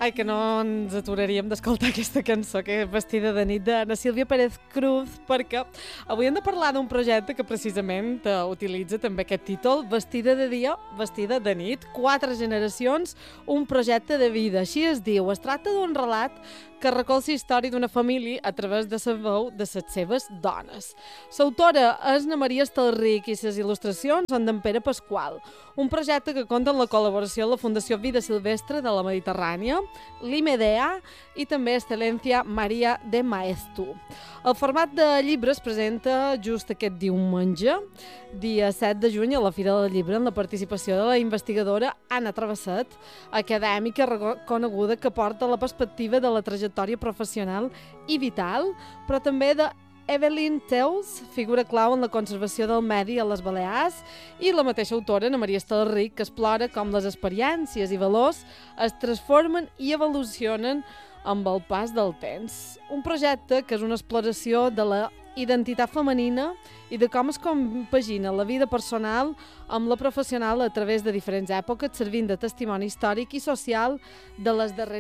Ai, que no ens aturaríem d'escoltar aquesta cançó, que és Vestida de nit, de Sílvia Pérez Cruz, perquè avui hem de parlar d'un projecte que precisament utilitza també aquest títol, Vestida de dia, vestida de nit, 4 generacions, un projecte de vida, així es diu. Es tracta d'un relat que recolza la història d'una família a través de la veu de les seves dones. L'autora és na Maria Estalric i les il·lustracions són d'en Pere Pasqual, un projecte que compta amb la col·laboració de la Fundació Vida Silvestre de la Mediterrània, l'IMEDEA i també Excelencia Maria de Maestu. El format de llibre es presenta just aquest diumenge, dia 7 de juny, a la Fira del Llibre, amb la participació de la investigadora Anna Travesset, acadèmica reconeguda que porta la perspectiva de la trajectòria professional i vital, però també de Evelyn Teus, figura clau en la conservació del medi a les Balears, i la mateixa autora, na Maria Estalric, que explora com les experiències i valors es transformen i evolucionen amb el pas del temps. Un projecte que és una exploració de la identitat femenina i de com es compagina la vida personal amb la professional a través de diferents èpoques, servint de testimoni històric i social de les darreres